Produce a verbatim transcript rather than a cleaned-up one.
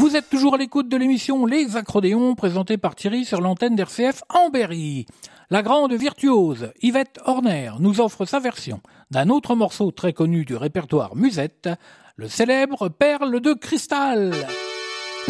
Vous êtes toujours à l'écoute de l'émission Les Accrodéons, présentée par Thierry sur l'antenne d'R C F en Berry. La grande virtuose Yvette Horner nous offre sa version d'un autre morceau très connu du répertoire musette, le célèbre Perle de cristal.